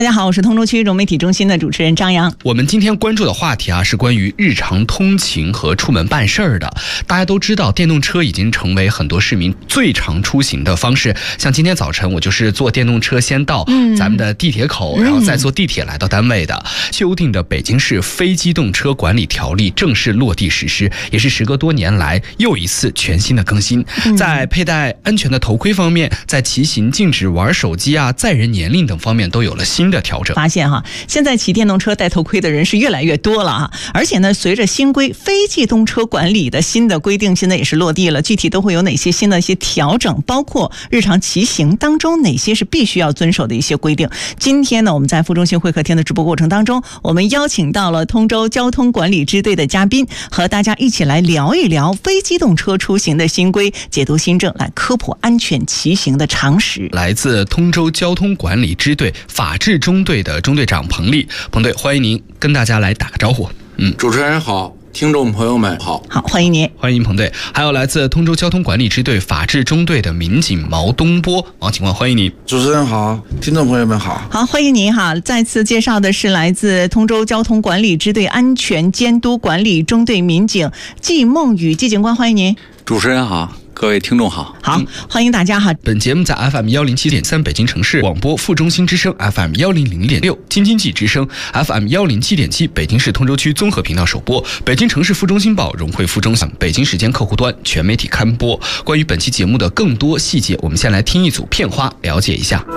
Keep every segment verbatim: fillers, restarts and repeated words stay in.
大家好，我是通州区融媒体中心的主持人张扬。 我们今天关注的话题啊，是关于日常通勤和出门办事儿的。大家都知道，电动车已经成为很多市民最常出行的方式。像今天早晨，我就是坐电动车先到咱们的地铁口，嗯、然后再坐地铁来到单位的。修订的北京市非机动车管理条例正式落地实施，也是时隔多年来又一次全新的更新。嗯、在佩戴安全的头盔方面，在骑行禁止玩手机啊、载人年龄等方面都有了新的调整。 发现哈，现在骑电动车戴头盔的人是越来越多了啊！而且呢，随着新规非机动车管理的新的规定，现在也是落地了。具体都会有哪些新的一些调整？包括日常骑行当中哪些是必须要遵守的一些规定？今天呢，我们在副中心会客厅的直播过程当中，我们邀请到了通州交通管理支队的嘉宾，和大家一起来聊一聊非机动车出行的新规，解读新政，来科普安全骑行的常识。 来自通州交通管理支队法制中队的中队长彭丽，彭队，欢迎您跟大家来打个招呼。 嗯，主持人好，听众朋友们好， 好，欢迎您， 欢迎彭队。还有来自通州交通管理支队法制中队的民警毛东波，毛警官，欢迎您。 主持人好，听众朋友们好， 好，欢迎您哈。再次介绍的是来自通州交通管理支队安全监督管理中队民警季梦雨，季警官，欢迎您。 主持人好，各位听众好， 好，嗯、欢迎大家哈。 本节目在 F M 一零七点三北京城市广播副中心之声 F M 一零零点六京津冀之声 F M 一零七点七北京市通州区综合频道首播，北京城市副中心报融汇副中心北京时间客户端全媒体刊播。关于本期节目的更多细节，我们先来听一组片花，了解一下。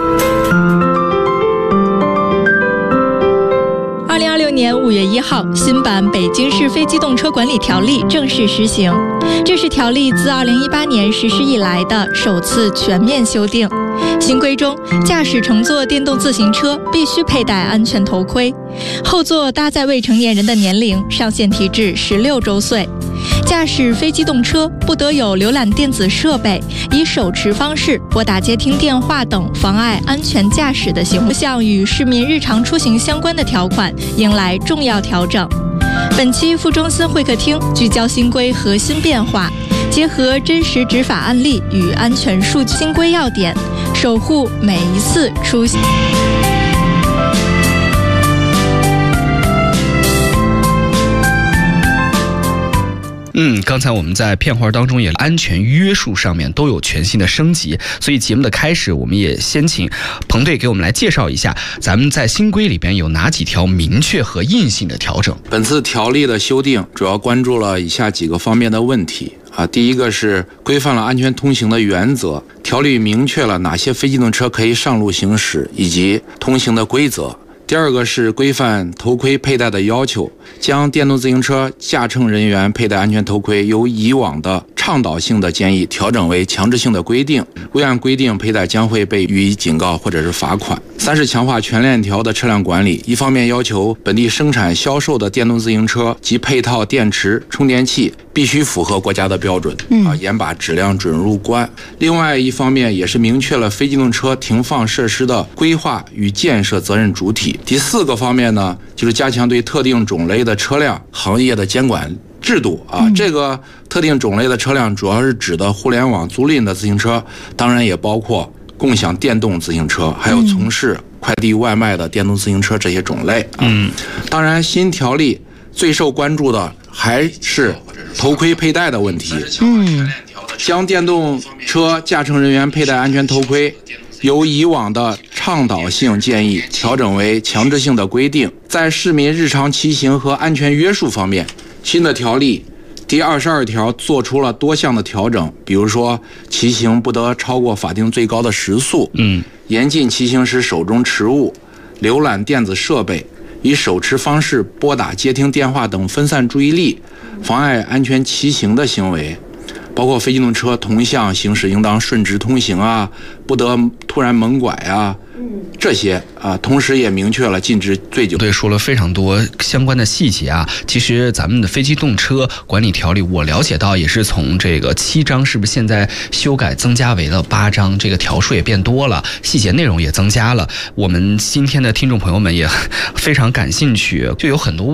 二零二六年五月一号，新版北京市非机动车管理条例正式实行。这是条例自二零一八年实施以来的首次全面修订。新规中，驾驶乘坐电动自行车必须佩戴安全头盔，后座搭载未成年人的年龄上限提至十六周岁。驾驶非机动车不得有浏览电子设备、以手持方式拨打接听电话等妨碍安全驾驶的行为。这项与市民日常出行相关的条款迎来重要调整。本期副中心会客厅聚焦新规核心变化，结合真实执法案例与安全数据，新规要点，守护每一次出行。 嗯，刚才我们在片花当中也安全约束上面都有全新的升级，所以节目的开始，我们也先请彭队给我们来介绍一下，咱们在新规里边有哪几条明确和硬性的调整。 本次条例的修订主要关注了以下几个方面的问题啊，第一个是规范了安全通行的原则，条例明确了哪些非机动车可以上路行驶以及通行的规则。第二个是规范头盔佩戴的要求，将电动自行车驾乘人员佩戴安全头盔由以往的倡导性的建议调整为强制性的规定，未按规定佩戴将会被予以警告或者是罚款。三是强化全链条的车辆管理，一方面要求本地生产销售的电动自行车及配套电池、充电器必须符合国家的标准，啊，严把质量准入关。另外一方面也是明确了非机动车停放设施的规划与建设责任主体。第四个方面呢，就是加强对特定种类的车辆行业的监管制度啊。这个特定种类的车辆主要是指的互联网租赁的自行车，当然也包括共享电动自行车，还有从事快递外卖的电动自行车这些种类啊。嗯，当然新条例最受关注的还是头盔佩戴的问题。嗯，将电动车驾乘人员佩戴安全头盔由以往的倡导性建议调整为强制性的规定。在市民日常骑行和安全约束方面，新的条例第二十二条做出了多项的调整，比如说骑行不得超过法定最高的时速，嗯，严禁骑行时手中持物、浏览电子设备、以手持方式拨打接听电话等分散注意力、妨碍安全骑行的行为。包括非机动车同向行驶应当顺直通行啊，不得突然猛拐啊，这些啊，同时也明确了禁止醉酒。 对，说了非常多相关的细节啊。其实咱们的非机动车管理条例，我了解到也是从这个七章，是不是现在修改增加为了八章？这个条数也变多了，细节内容也增加了。我们今天的听众朋友们也非常感兴趣，就有很多